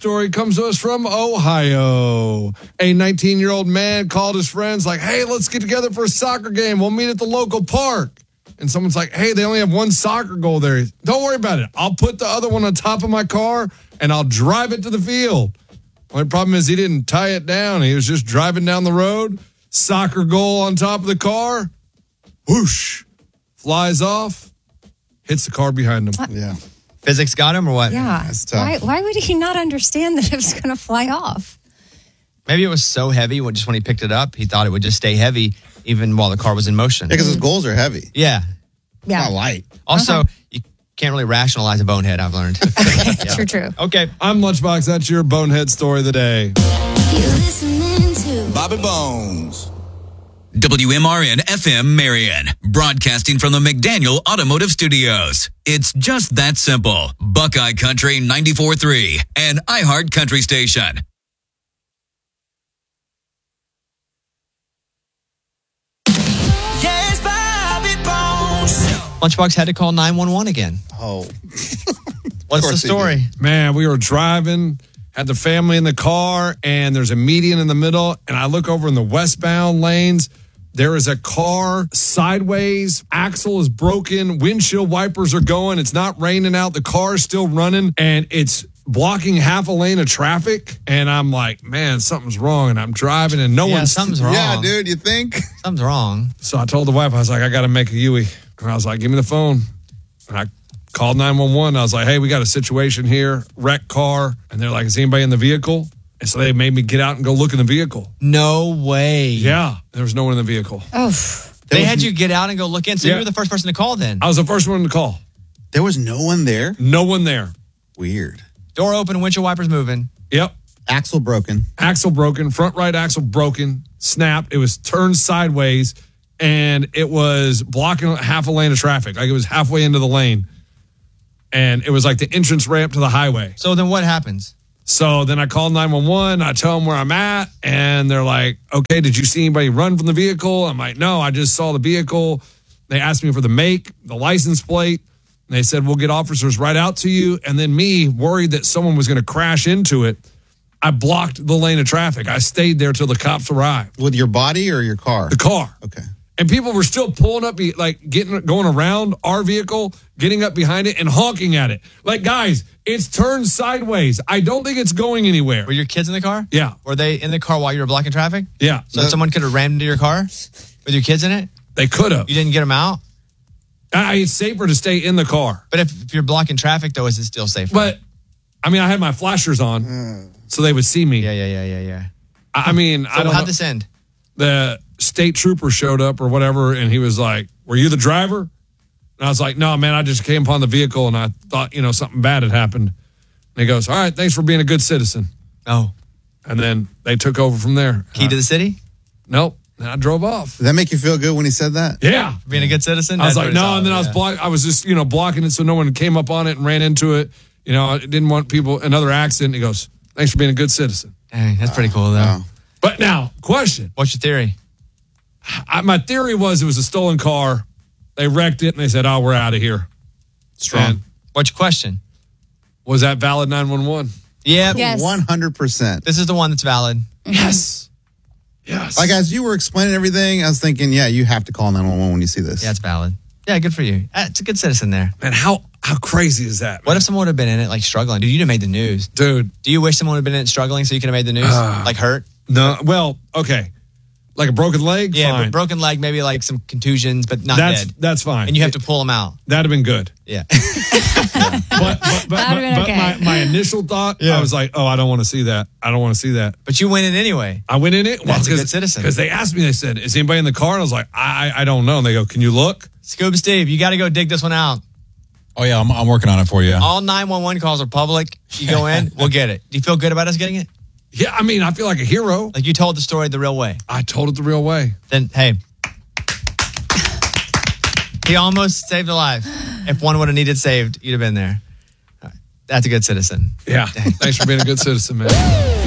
story comes to us from Ohio. A 19-year-old man called his friends like, hey, let's get together for a soccer game. We'll meet at the local park. And someone's like, hey, they only have one soccer goal there. Don't worry about it. I'll put the other one on top of my car, and I'll drive it to the field. Only problem is he didn't tie it down. He was just driving down the road. Soccer goal on top of the car. Whoosh. Flies off. Hits the car behind him. Yeah. Physics got him or what? Yeah. That's tough. Why would he not understand that it was going to fly off? Maybe it was so heavy just when he picked it up, he thought it would just stay heavy even while the car was in motion. Because his goals are heavy. Yeah. Yeah. Not light. Also, you can't really rationalize a bonehead, I've learned. True. Okay. I'm Lunchbox. That's your bonehead story of the day. You're listening to Bobby Bones. WMRN FM Marion, broadcasting from the McDaniel Automotive Studios. It's just that simple. Buckeye Country 94.3 and iHeart Country Station. Yes, Bobby Bones. Lunchbox had to call 911 again. Oh. What's the story? Man, we were driving, had the family in the car, and there's a median in the middle, and I look over in the westbound lanes. There is a car sideways. Axle is broken. Windshield wipers are going. It's not raining out. The car is still running, and it's blocking half a lane of traffic. And I'm like, man, something's wrong. And I'm driving, and no one's... something's wrong. Yeah, dude, you think? Something's wrong. So I told the wife, I was like, I got to make a Yui. And I was like, give me the phone. And I called 911. I was like, hey, we got a situation here. Wrecked car. And they're like, is anybody in the vehicle? And so they made me get out and go look in the vehicle. No way. Yeah, there was no one in the vehicle. Oh, They had you get out and go look in, so you were the first person to call then. I was the first one to call. There was no one there? No one there. Weird. Door open, windshield wipers moving. Yep. Axle broken. Axle broken, front right axle broken, snapped. It was turned sideways, and it was blocking half a lane of traffic. Like it was halfway into the lane. And it was like the entrance ramp to the highway. So then what happens? So then I called 911. I tell them where I'm at, and they're like, okay, did you see anybody run from the vehicle? I'm like, no, I just saw the vehicle. They asked me for the make, the license plate. And they said, we'll get officers right out to you. And then me, worried that someone was going to crash into it, I blocked the lane of traffic. I stayed there till the cops arrived. With your body or your car? The car. Okay. And people were still pulling up, going around our vehicle, getting up behind it and honking at it. Like, guys, it's turned sideways. I don't think it's going anywhere. Were your kids in the car? Yeah. Were they in the car while you were blocking traffic? Yeah. So someone could have rammed into your car with your kids in it? They could have. You didn't get them out? It's safer to stay in the car. But if you're blocking traffic, though, is it still safer? But, I mean, I had my flashers on so they would see me. Yeah. I mean, So I don't how'd know. this end? The state trooper showed up or whatever, and he was like, were you the driver? And I was like, no, man, I just came upon the vehicle, and I thought, something bad had happened. And he goes, all right, thanks for being a good citizen. Oh. And then they took over from there. Key to the city? Nope. And I drove off. Did that make you feel good when he said that? Yeah. Being a good citizen? I was That's like, pretty no, solid, and then I was just, blocking it so no one came up on it and ran into it. I didn't want another accident. He goes, thanks for being a good citizen. Dang, that's pretty cool, though. Wow. But now, question. What's your theory? My theory was it was a stolen car. They wrecked it, and they said, we're out of here. Strong. And What's your question? was that valid 911? Yeah. Yes. 100%. This is the one that's valid. Yes. Yes. Like, as you were explaining everything, I was thinking, yeah, you have to call 911 when you see this. Yeah, it's valid. Yeah, good for you. It's a good citizen there. Man, how crazy is that? What if someone would have been in it, like, struggling? Dude, you'd have made the news. Dude. Do you wish someone would have been in it struggling so you could have made the news? Like, hurt? No. Well, okay. Like a broken leg? Yeah, Fine. but broken leg, maybe like some contusions, but not dead. That's fine. And you have to pull them out. That'd have been good. Yeah. But That'd have been okay. my initial thought, I was like, I don't want to see that. I don't want to see that. But you went in anyway. I went in it. That's a good citizen. Because they asked me, they said, is anybody in the car? And I was like, I don't know. And they go, can you look? Scuba Steve, you got to go dig this one out. Oh, yeah, I'm working on it for you. All 911 calls are public. You go in, we'll get it. Do you feel good about us getting it? Yeah, I mean, I feel like a hero. Like you told the story the real way. I told it the real way. Then, hey. He almost saved a life. If one would have needed saved, you'd have been there. All right. That's a good citizen. Yeah. Thanks for being a good citizen, man.